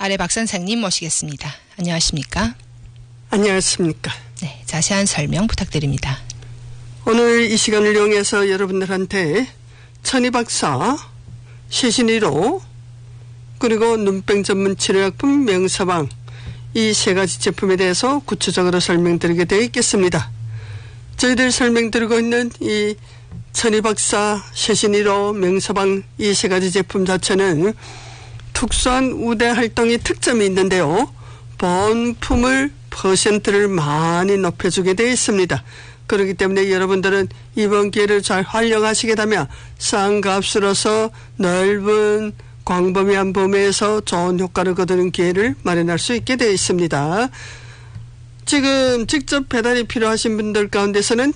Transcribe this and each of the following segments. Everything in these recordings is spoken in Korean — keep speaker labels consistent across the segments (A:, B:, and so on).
A: 아래 박 선생님 모시겠습니다. 안녕하십니까?
B: 안녕하십니까?
A: 네, 자세한 설명 부탁드립니다.
B: 오늘 이 시간을 이용해서 여러분들한테 천이박사, 시신이로, 그리고 눈병 전문 치료약품 명서방, 이 세 가지 제품에 대해서 구체적으로 설명드리게 되어 있겠습니다. 저희들 설명드리고 있는 이 천이박사, 시신이로, 명서방 이 세 가지 제품 자체는 특수한 우대 활동의 특점이 있는데요. 본품을 퍼센트를 많이 높여주게 되어 있습니다. 그렇기 때문에 여러분들은 이번 기회를 잘 활용하시게 되면 싼 값으로서 넓은 광범위한 범위에서 좋은 효과를 거두는 기회를 마련할 수 있게 되어 있습니다. 지금 직접 배달이 필요하신 분들 가운데서는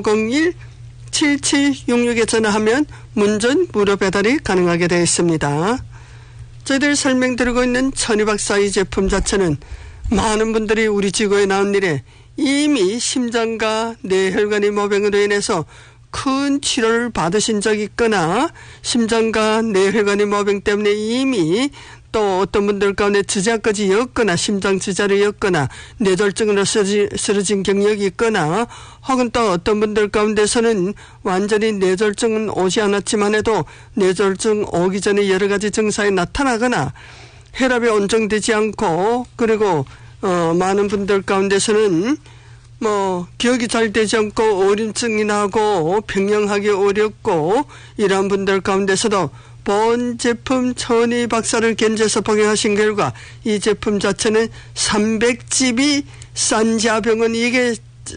B: 501-7766에 전화하면 문전 무료 배달이 가능하게 되어 있습니다. 저희들 설명드리고 있는 천이박사 이 제품 자체는 많은 분들이 우리 지구에 나온 일에 이미 심장과 뇌혈관의 모병으로 인해서 큰 치료를 받으신 적이 있거나 심장과 뇌혈관의 모병 때문에 이미 또 어떤 분들 가운데 지자까지 였거나 심장 지자를 였거나 뇌졸중으로 쓰러진 경력이 있거나 혹은 또 어떤 분들 가운데서는 완전히 뇌졸중은 오지 않았지만 해도 뇌졸중 오기 전에 여러 가지 증상이 나타나거나 혈압이 온정되지 않고 그리고 많은 분들 가운데서는 기억이 잘 되지 않고 오림증이 나고 병명하기 어렵고 이러한 분들 가운데서도 본 제품 천이박사를 견제해서 복용하신 결과 이 제품 자체는 300집이 산지아병원 이게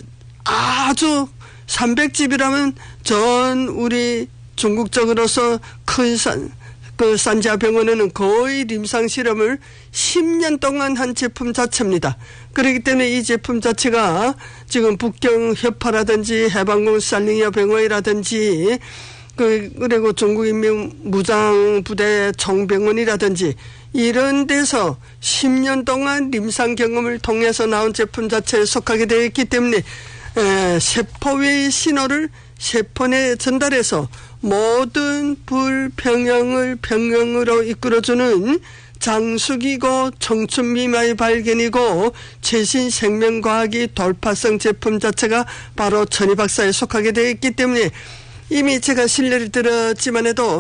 B: 아주 300집이라면 전 우리 중국적으로서 큰 산지아병원에는 거의 임상 실험을 10년 동안 한 제품 자체입니다. 그렇기 때문에 이 제품 자체가 지금 북경 협파라든지 해방군 살링이아 병원이라든지 그리고 중국인민무장부대 총병원이라든지 이런 데서 10년 동안 임상 경험을 통해서 나온 제품 자체에 속하게 되어 있기 때문에 세포의 신호를 세포 내에 전달해서 모든 불평형을 평형으로 이끌어주는 장수기고 청춘 미마의 발견이고 최신 생명과학의 돌파성 제품 자체가 바로 천이박사에 속하게 되어 있기 때문에 이미 제가 신뢰를 들었지만 해도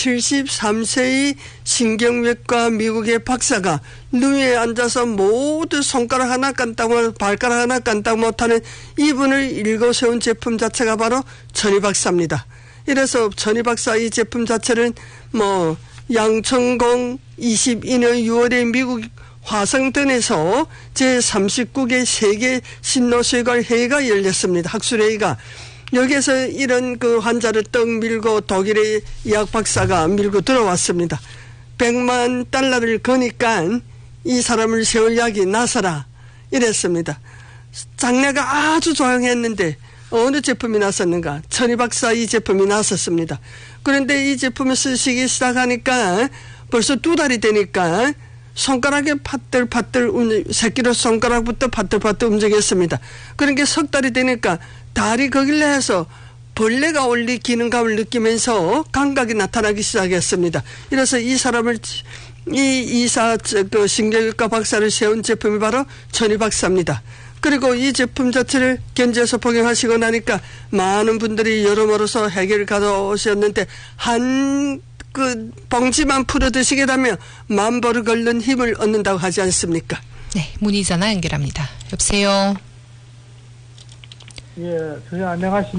B: 73세의 신경외과 미국의 박사가 누이에 앉아서 모두 손가락 하나 깐딱 발가락 하나 깐딱 못하는 이분을 일궈세운 제품 자체가 바로 천이박사입니다. 이래서 천이박사 이 제품 자체는 양천공 22년 6월에 미국 화성턴에서 제39개 세계 신노쇠관 회의가 열렸습니다. 학술회의가. 여기에서 이런 환자를 떡 밀고 독일의 의학 박사가 밀고 들어왔습니다. $100만 거니까 이 사람을 세울 약이 나서라 이랬습니다. 장례가 아주 조용했는데 어느 제품이 나섰는가? 천이박사 이 제품이 나섰습니다. 그런데 이 제품을 쓰시기 시작하니까 벌써 2달이 되니까 손가락에 파들파들 새끼로 손가락부터 파들파들 움직였습니다. 그러니까 석 달이 되니까 다리 거길래 해서 벌레가 올리 기능감을 느끼면서 감각이 나타나기 시작했습니다. 이래서 이 사람을 이 신경외과 박사를 세운 제품이 바로 천이박사입니다. 그리고 이 제품 자체를 견제해서 복용하시고 나니까 많은 분들이 여러모로서 해결을 가져오셨는데 한 봉지만 풀어 드시게 되면 만보를 걷는 힘을 얻는다고 하지 않습니까?
A: 네, 문의 전화 연결합니다. 여보세요.
C: 예, 선생님 안녕하십니까?